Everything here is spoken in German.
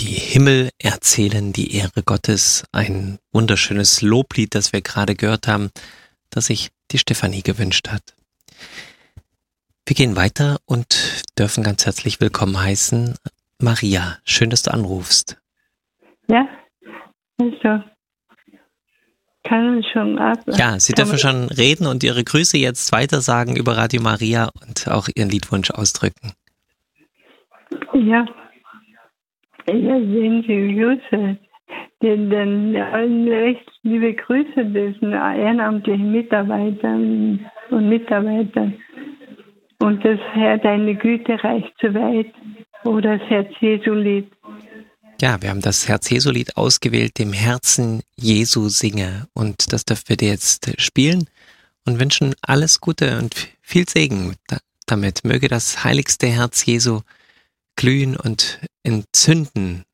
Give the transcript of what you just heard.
Die Himmel erzählen die Ehre Gottes. Ein wunderschönes Loblied, das wir gerade gehört haben, das sich die Stefanie gewünscht hat. Wir gehen weiter und dürfen ganz herzlich willkommen heißen Maria. Schön, dass du anrufst. Ja, also kann man schon ab. Ja, Sie dürfen schon reden und Ihre Grüße jetzt weitersagen über Radio Maria und auch Ihren Liedwunsch ausdrücken. Ja, ich wünsche Grüße, den allen recht liebe Grüße diesen ehrenamtlichen Mitarbeitern und Mitarbeitern. Und das Herr, deine Güte reicht so weit. Oder das Herz Jesu-Lied. Ja, wir haben das Herz Jesu-Lied ausgewählt, dem Herzen Jesu singe. Und das dürfen wir dir jetzt spielen und wünschen alles Gute und viel Segen damit. Möge das heiligste Herz Jesu glühen und entzünden